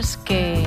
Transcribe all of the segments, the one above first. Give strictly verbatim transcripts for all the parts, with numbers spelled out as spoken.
que...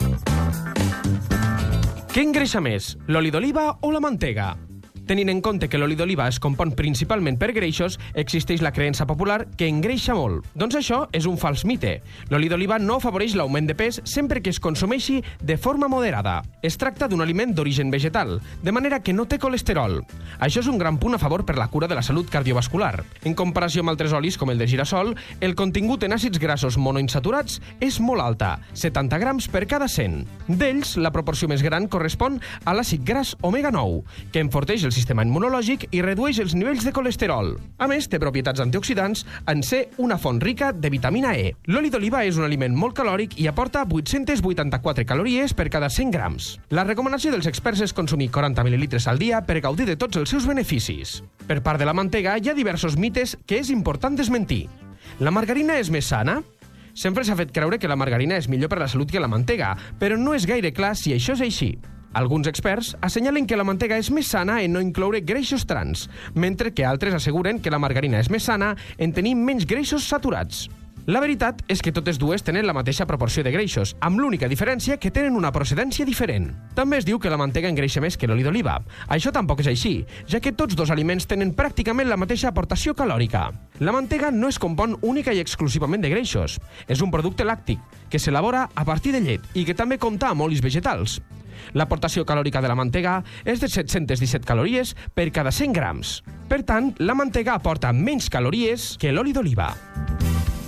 Què engreixa més, l'oli d'oliva o la mantega? Tenint en compte que l'oli d'oliva es compon principalment per greixos, existeix la creença popular que engreixa molt. Doncs això és un fals mite. L'oli d'oliva no afavoreix l'augment de pes sempre que es consumeixi de forma moderada. Es tracta d'un aliment d'origen vegetal, de manera que no té colesterol. Això és un gran punt a favor per la cura de la salut cardiovascular. En comparació amb altres olis, com el de girassol, el contingut en àcids grassos monoinsaturats és molt alta, setanta grams per cada cent. D'ells, la proporció més gran correspon a l'àcid gras omega nou, que enforteix el sistema immunològic i redueix els nivells de colesterol. A més, té propietats antioxidants en ser una font rica de vitamina E. L'oli d'oliva és un aliment molt calòric i aporta vuit-centes vuitanta-quatre calories per cada cent grams. La recomanació dels experts és consumir quaranta mil·lilitres al dia per gaudir de tots els seus beneficis. Per part de la mantega, hi ha diversos mites que és important desmentir. La margarina és més sana? Sempre s'ha fet creure que la margarina és millor per a la salut que la mantega, però no és gaire clar si això és així. Alguns experts assenyalen que la mantega és més sana en no incloure greixos trans, mentre que altres asseguren que la margarina és més sana en tenir menys greixos saturats. La veritat és que totes dues tenen la mateixa proporció de greixos, amb l'única diferència que tenen una procedència diferent. També es diu que la mantega engreixa més que l'oli d'oliva. Això tampoc és així, ja que tots dos aliments tenen pràcticament la mateixa aportació calòrica. La mantega no es compon única i exclusivament de greixos. És un producte làctic, que s'elabora a partir de llet i que també compta amb olis vegetals. L'aportació calòrica de la mantega és de set-centes disset calories per cada cent grams. Per tant, la mantega aporta menys calories que l'oli d'oliva.